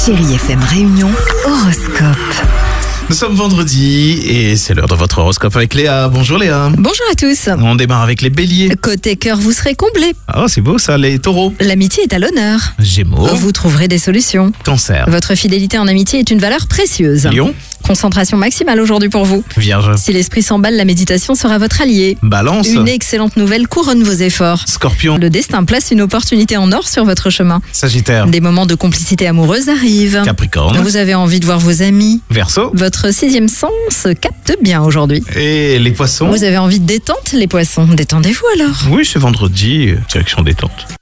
Chérie FM Réunion, horoscope. Nous sommes vendredi et c'est l'heure de votre horoscope avec Léa. Bonjour Léa. Bonjour à tous. On démarre avec les béliers. Côté cœur, vous serez comblés. Ah, c'est beau ça, les taureaux. L'amitié est à l'honneur. Gémeaux. Vous trouverez des solutions. Cancer. Votre fidélité en amitié est une valeur précieuse. Lion. Concentration maximale aujourd'hui pour vous. Vierge. Si l'esprit s'emballe, la méditation sera votre allié. Balance. Une excellente nouvelle couronne vos efforts. Scorpion. Le destin place une opportunité en or sur votre chemin. Sagittaire. Des moments de complicité amoureuse arrivent. Capricorne. Vous avez envie de voir vos amis. Verseau. Votre 6e sens capte bien aujourd'hui. Et les poissons. Vous avez envie de détente, les poissons. Détendez-vous alors. Oui, c'est vendredi, direction détente.